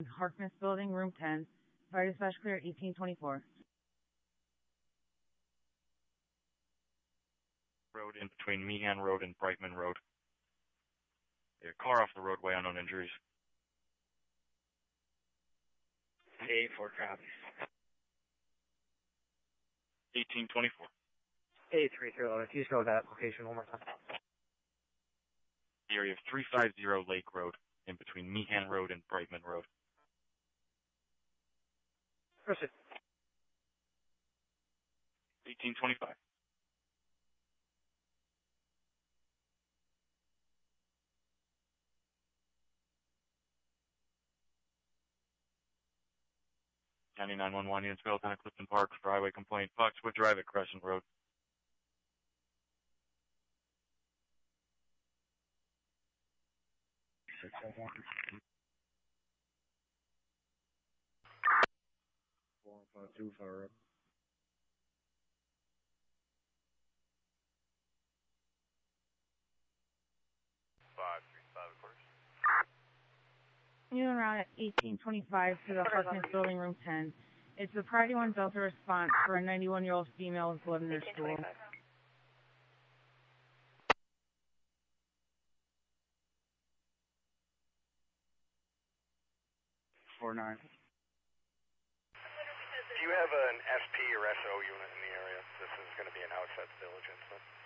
Harkness Building, Room 10. Fire dispatch clear 1824. Road in between Meehan Road and Brightman Road. A car off the roadway, unknown injuries. A4 copies. 1824. A330. Please go to that location one more time. The area of 350 Lake Road, in between Meehan Road and Brightman Road. Proceed. 1825. County 911 units, Belltown at Clifton Park, for highway complaint, Foxwood Drive at Crescent Road. Two fire up. New and route at 1825 to the Harkness Building, Room 10. It's the Priority 1 Delta response for a 91-year-old female with blood in her stool. 49. Do you have an SP or SO unit in the area? This is going to be an outside diligence.